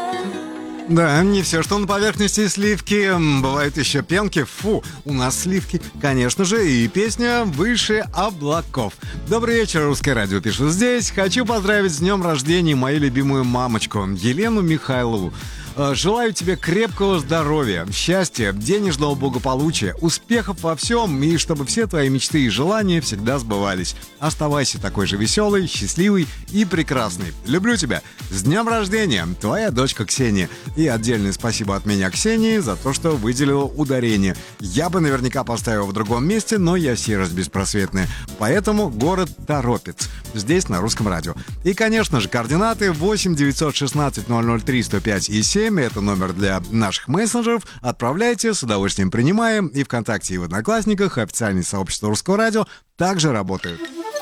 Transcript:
Да, не все, что на поверхности сливки. Бывают еще пенки. Фу, у нас сливки. Конечно же, и песня «Выше облаков». Добрый вечер, Русское радио пишет здесь. Хочу поздравить с днем рождения мою любимую мамочку Елену Михайлову. Желаю тебе крепкого здоровья, счастья, денежного благополучия, успехов во всем и чтобы все твои мечты и желания всегда сбывались. Оставайся такой же веселый, счастливый и прекрасный. Люблю тебя. С днем рождения, твоя дочка Ксения. И отдельное спасибо от меня Ксении за то, что выделила ударение. Я бы наверняка поставил в другом месте, но я серость беспросветная. Поэтому город Торопец. Здесь на Русском радио. И, конечно же, координаты 8 916 003 105 и 7. Это номер для наших мессенджеров. Отправляйте, с удовольствием принимаем. И ВКонтакте, и в Одноклассниках официальные сообщества Русского радио также работают.